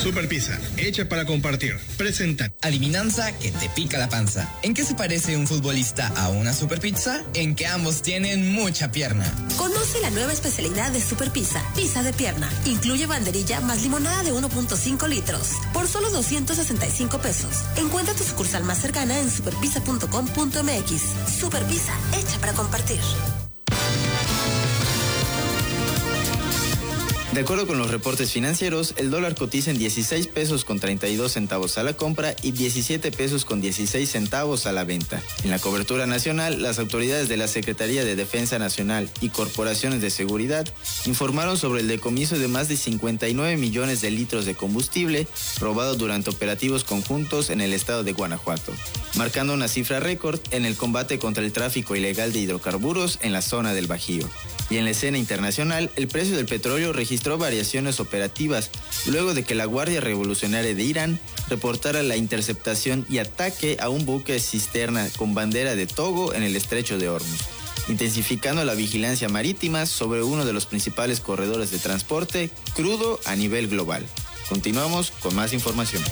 Super Pizza, hecha para compartir. Presenta. Adivinanza que te pica la panza. ¿En qué se parece un futbolista a una super pizza? En que ambos tienen mucha pierna. Conoce la nueva especialidad de Super Pizza, pizza de pierna. Incluye banderilla más limonada de 1.5 litros. Por solo 265 pesos. Encuentra tu sucursal más cercana en superpizza.com.mx. Super Pizza, hecha para compartir. De acuerdo con los reportes financieros, el dólar cotiza en 16 pesos con 32 centavos a la compra y 17 pesos con 16 centavos a la venta. En la cobertura nacional, las autoridades de la Secretaría de Defensa Nacional y corporaciones de seguridad informaron sobre el decomiso de más de 59 millones de litros de combustible robado durante operativos conjuntos en el estado de Guanajuato, marcando una cifra récord en el combate contra el tráfico ilegal de hidrocarburos en la zona del Bajío. Y en la escena internacional, el precio del petróleo registró variaciones operativas luego de que la Guardia Revolucionaria de Irán reportara la interceptación y ataque a un buque cisterna con bandera de Togo en el estrecho de Hormuz, intensificando la vigilancia marítima sobre uno de los principales corredores de transporte crudo a nivel global. Continuamos con más información.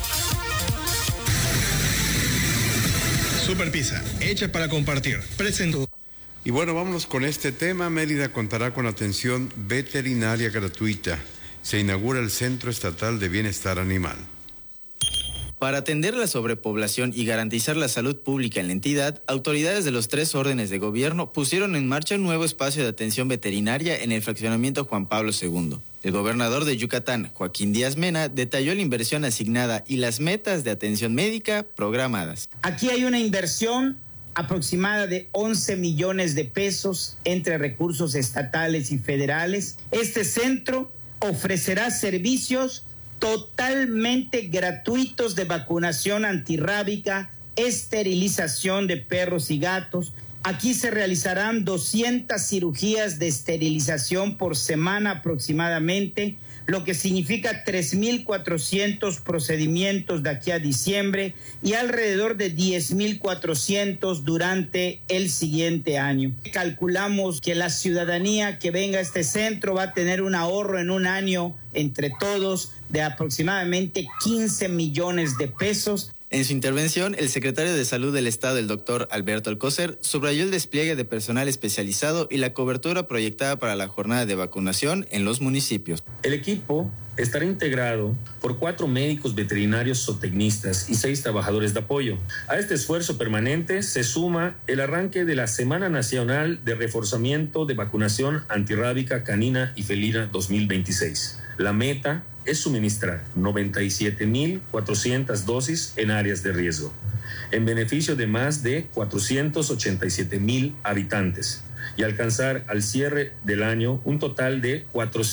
Super Pizza, hecha para compartir. Presento. Y bueno, vámonos con este tema. Mérida contará con atención veterinaria gratuita. Se inaugura el Centro Estatal de Bienestar Animal. Para atender la sobrepoblación y garantizar la salud pública en la entidad, autoridades de los 3 órdenes de gobierno pusieron en marcha un nuevo espacio de atención veterinaria en el fraccionamiento Juan Pablo II. El gobernador de Yucatán, Joaquín Díaz Mena, detalló la inversión asignada y las metas de atención médica programadas. Aquí hay una inversión aproximada de 11 millones de pesos entre recursos estatales y federales. Este centro ofrecerá servicios totalmente gratuitos de vacunación antirrábica, esterilización de perros y gatos. Aquí se realizarán 200 cirugías de esterilización por semana aproximadamente, lo que significa 3.400 procedimientos de aquí a diciembre y alrededor de 10.400 durante el siguiente año. Calculamos que la ciudadanía que venga a este centro va a tener un ahorro en un año entre todos de aproximadamente 15 millones de pesos. En su intervención, el secretario de Salud del Estado, el doctor Alberto Alcocer, subrayó el despliegue de personal especializado y la cobertura proyectada para la jornada de vacunación en los municipios. El equipo estará integrado por 4 médicos veterinarios zootecnistas y 6 trabajadores de apoyo. A este esfuerzo permanente se suma el arranque de la Semana Nacional de Reforzamiento de Vacunación Antirrábica Canina y Felina 2026. La meta es suministrar 97.400 dosis en áreas de riesgo, en beneficio de más de 487.000 habitantes, y alcanzar al cierre del año un total de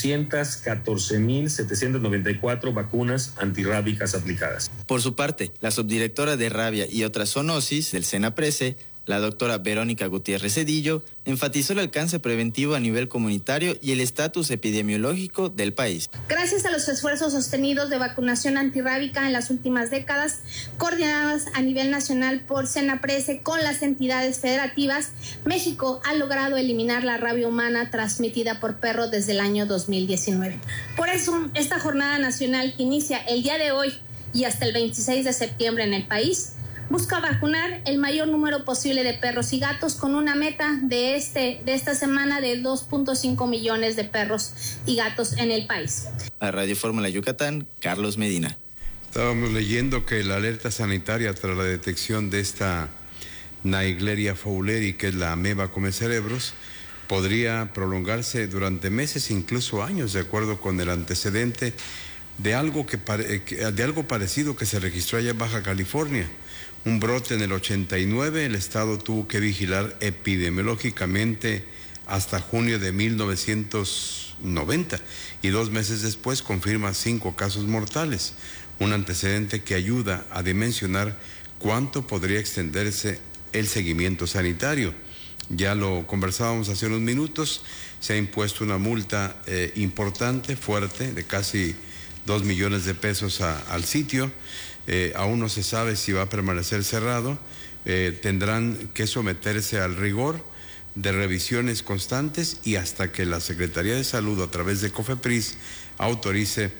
414.794 vacunas antirrábicas aplicadas. Por su parte, la subdirectora de Rabia y otras zoonosis del SENAPRESE, la doctora Verónica Gutiérrez Cedillo, enfatizó el alcance preventivo a nivel comunitario y el estatus epidemiológico del país. Gracias a los esfuerzos sostenidos de vacunación antirrábica en las últimas décadas, coordinadas a nivel nacional por SENAPRESE con las entidades federativas, México ha logrado eliminar la rabia humana transmitida por perros desde el año 2019. Por eso, esta jornada nacional que inicia el día de hoy y hasta el 26 de septiembre en el país, busca vacunar el mayor número posible de perros y gatos con una meta de esta semana de 2.5 millones de perros y gatos en el país. A Radio Fórmula Yucatán, Carlos Medina. Estábamos leyendo que la alerta sanitaria tras la detección de esta Naegleria fowleri, que es la ameba come cerebros, podría prolongarse durante meses, incluso años, de acuerdo con el antecedente de algo parecido que se registró allá en Baja California. Un brote en el 89, el Estado tuvo que vigilar epidemiológicamente hasta junio de 1990 y 2 meses después confirma 5 casos mortales, un antecedente que ayuda a dimensionar cuánto podría extenderse el seguimiento sanitario. Ya lo conversábamos hace unos minutos, se ha impuesto una multa importante, fuerte, de casi 2 millones de pesos al sitio. Aún no se sabe si va a permanecer cerrado. Tendrán que someterse al rigor de revisiones constantes y hasta que la Secretaría de Salud, a través de COFEPRIS, autorice